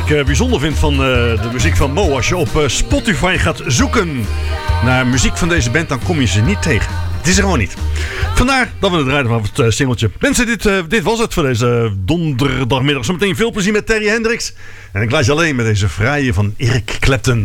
ik bijzonder vind van de muziek van Mo. Als je op Spotify gaat zoeken naar muziek van deze band, dan kom je ze niet tegen. Het is er gewoon niet. Vandaar dat we het draaien van het singeltje. Mensen, dit was het voor deze donderdagmiddag. Zometeen veel plezier met Terry Hendricks. En ik laat je alleen met deze fraaie van Eric Clapton.